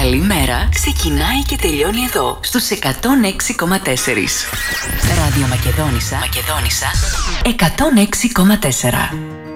καλημέρα ξεκινάει και τελειώνει εδώ, στους 106,4. Ράδιο Μακεδόνισσα 106,4.